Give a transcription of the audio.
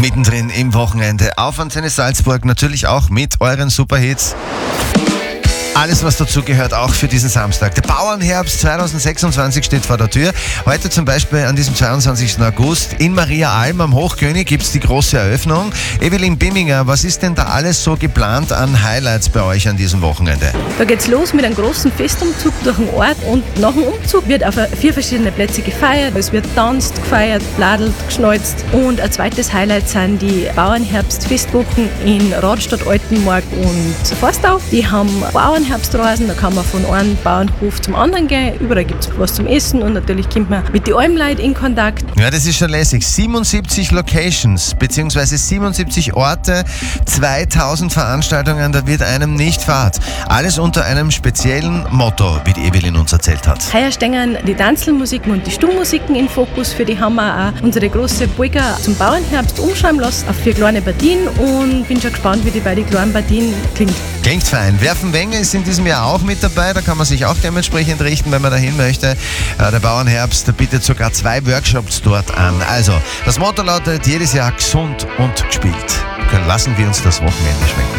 Mittendrin im Wochenende auf Antenne Salzburg, natürlich auch mit euren Superhits. Alles, was dazu gehört, auch für diesen Samstag. Der Bauernherbst 2026 steht vor der Tür. Heute zum Beispiel an diesem 22. August in Maria Alm am Hochkönig gibt es die große Eröffnung. Evelyn Bimminger, was ist denn da alles so geplant an Highlights bei euch an diesem Wochenende? Da geht's los mit einem großen Festumzug durch den Ort und nach dem Umzug wird auf 4 verschiedene Plätze gefeiert. Es wird tanzt, gefeiert, bladelt, geschnalzt und ein zweites Highlight sind die Bauernherbst-Festwochen in Radstadt, Altenmark und Forstau. Die haben Bauernherbstreisen, da kann man von einem Bauernhof zum anderen gehen. Überall gibt es was zum Essen und natürlich kommt man mit den Almleuten in Kontakt. Ja, das ist schon lässig. 77 Locations bzw. 77 Orte, 2000 Veranstaltungen, da wird einem nicht fad. Alles unter einem speziellen Motto, wie die Evelyn uns erzählt hat. Heuer stehen die Tanzelmusiken und die Stummmusiken im Fokus. Für die haben wir auch unsere große Polka zum Bauernherbst umschreiben lassen auf 4 kleine Partien und bin schon gespannt, wie die beiden kleinen Partien klingt. Klingt fein. Werfen Wenge ist in diesem Jahr auch mit dabei, da kann man sich auch dementsprechend richten, wenn man dahin möchte. Der Bauernherbst bietet sogar 2 Workshops dort an. Also, das Motto lautet jedes Jahr gesund und gespielt. Lassen wir uns das Wochenende schmecken.